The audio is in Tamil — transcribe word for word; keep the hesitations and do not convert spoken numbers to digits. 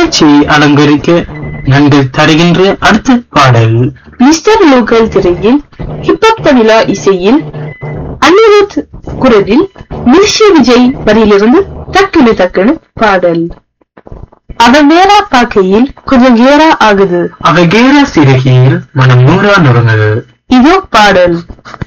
நிகழ்ச்சியை அலங்கரிக்க நாங்கள் தருகின்ற அடுத்த பாடல் மிஸ்டர் லோக்கல் திரையில் ஹிப்ஹாப் தமிழா இசையில் அனிருத் குரலில் மில்ஷி விஜய் வரியிலிருந்து டக்குனு டக்குனு பாடல். அவன் நேரா பார்க்கையில் கொஞ்சம் கேரா ஆகுது, அவ கேரா சிறுகையில் மனம் நூறா நுறுங்குது. இதோ பாடல்.